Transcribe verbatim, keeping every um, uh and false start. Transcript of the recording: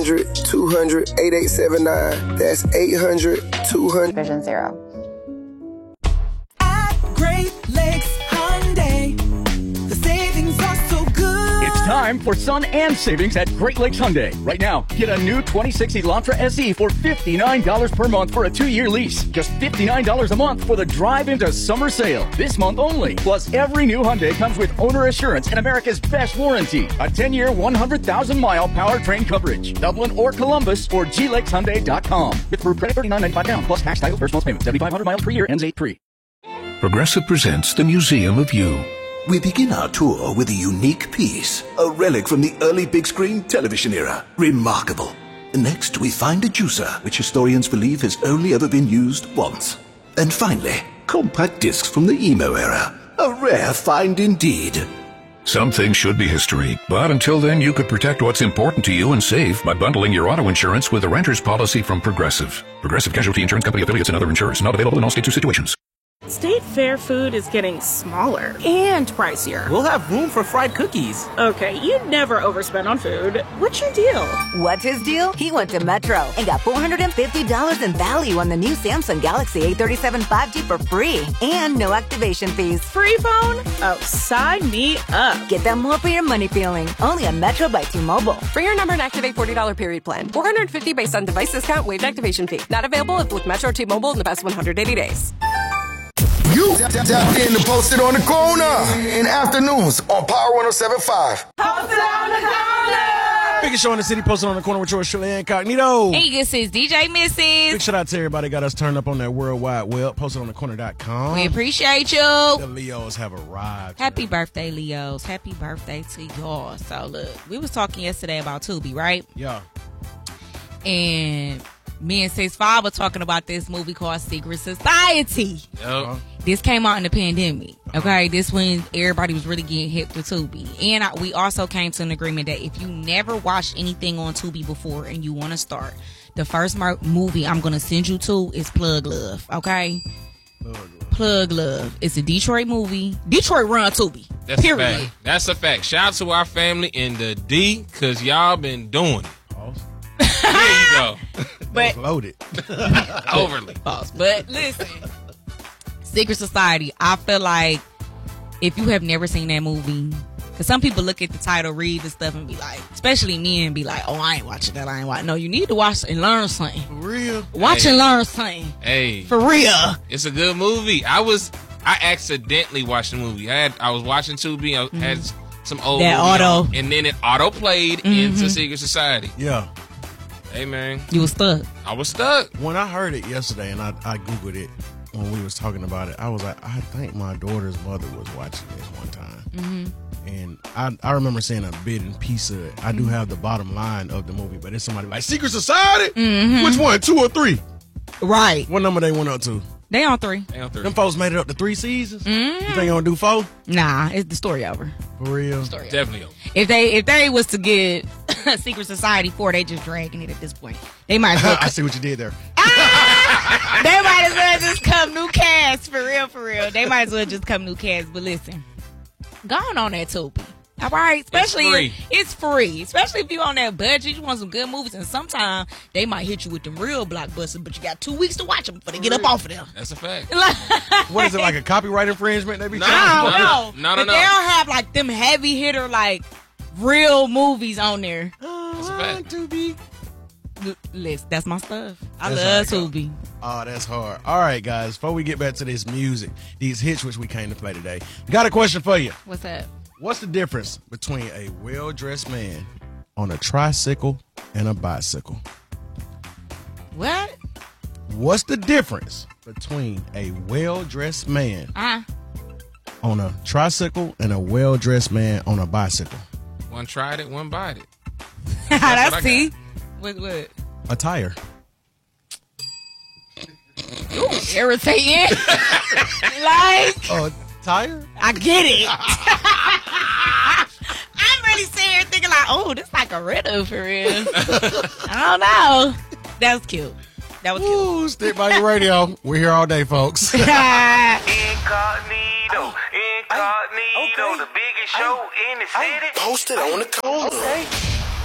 two hundred, eighty-eight seventy-nine. That's eight hundred, two hundred. Vision Zero. At Great Lakes Hyundai, the savings are so good. It's time for sun and savings at Great Lakes Hyundai. Right now, get a new twenty sixty Elantra S E for fifty-nine dollars per month for a two-year lease. Just fifty-nine dollars a month for the drive into summer sale. This month only. Plus, every new Hyundai comes with owner assurance and America's best warranty. A ten-year, one hundred thousand mile powertrain coverage. Dublin or Columbus or G Lakes Hyundai dot com. With through credit thirty-nine ninety-five down. Plus tax, title, first month's payment. seventy-five hundred miles per year. Ends eight three. Progressive presents the Museum of You. We begin our tour with a unique piece, a relic from the early big screen television era. Remarkable. Next, we find a juicer, which historians believe has only ever been used once. And finally, compact discs from the emo era. A rare find indeed. Some things should be history, but until then you could protect what's important to you and save by bundling your auto insurance with a renter's policy from Progressive. Progressive Casualty Insurance Company affiliates and other insurers. Not available in all states or situations. State Fair food is getting smaller and pricier. We'll have room for fried cookies. Okay, you never overspend on food. What's your deal? What's his deal? He went to Metro and got four hundred fifty dollars in value on the new Samsung Galaxy A thirty-seven five G for free and no activation fees. Free phone? Oh, sign me up. Get that more for your money feeling. Only on Metro by T-Mobile. For your number and activate forty dollars period plan. four hundred fifty dollars based on device discount, waived activation fee. Not available if with Metro T-Mobile in the past one hundred eighty days. You tap in to Post It on the Corner in afternoons on Power one oh seven point five. Post it on the corner. Biggest show in the city, Posted on the Corner with yours, Shirley Incognito. Hey, this is D J Missus. Big shout out to everybody got us turned up on that World Wide Web, posted on the corner dot com. We appreciate you. The Leos have arrived. Happy birthday, Leos. Happy birthday to y'all. So, look, we was talking yesterday about Tubi, right? Yeah. And me and Six Five were talking about this movie called Secret Society. Yep. Uh-huh. This came out in the pandemic. Okay, this when everybody was really getting hip to Tubi. And I, we also came to an agreement that if you never watched anything on Tubi before and you want to start, the first mar- movie I'm going to send you to is Plug Love. Okay? Plug Love. Plug Love. It's a Detroit movie. Detroit run Tubi. That's period. a fact. That's a fact. Shout out to our family in the D, because y'all been doing it. Awesome. There you go. But loaded. Overly. False. But listen, Secret Society, I feel like if you have never seen that movie, because some people look at the title, read the stuff, and be like, especially me, and be like, oh, I ain't watching that. I ain't watching. No, you need to watch and learn something. For real? Watch hey. and learn something. Hey. For real. It's a good movie. I was, I accidentally watched the movie. I had, I was watching Tubi. I mm-hmm. had some old that movie auto. on, and then it auto played mm-hmm. into Secret Society. Yeah. Hey, man. You was stuck. I was stuck. When I heard it yesterday, and I, I Googled it when we was talking about it, I was like, I think my daughter's mother was watching this one time. Mm-hmm. And I, I remember seeing a bit and piece of it. I do have the bottom line of the movie, but it's somebody like, Secret Society? Mm-hmm. Which one? Two or three? Right. What number they went up to? They on three. They on three. Them folks made it up to three seasons? Mm-hmm. You think they gonna do four? Nah, it's the story over. For real? Story Definitely over. over. If they if they was to get Secret Society four, they just dragging it at this point. They might as well. I see what you did there. Ah! They might as well just come new cast. For real, for real. They might as well just come new cast. But listen, going on that Tubi. All right, especially it's free. If, it's free. Especially if you on that budget, you want some good movies, and sometimes they might hit you with them real blockbusters, but you got two weeks to watch them before they get up off of them. That's a fact. What is it, like a copyright infringement? They be no, I don't no, know. No, no, but no. they'll have like them heavy hitter like real movies on there. That's a fact. Tubi. Listen, that's my stuff. I That's love Tubi. Oh, that's hard. All right, guys. Before we get back to this music, these hits which we came to play today, got a question for you. What's that? What's the difference between a well-dressed man on a tricycle and a bicycle? What? What's the difference between a well-dressed man Uh-huh. on a tricycle and a well-dressed man on a bicycle? One tried it, one bought it. That's, what see. What, what? A tire. Ooh, irritating. Like, A tire? I get it. I'm really sitting here thinking like, oh, this like a riddle for real. I don't know. That was cute. That was cute. Ooh, stick by your radio. We're here all day, folks. Incognito, incognito, okay. the biggest show in the city. Posted on the corner. Okay.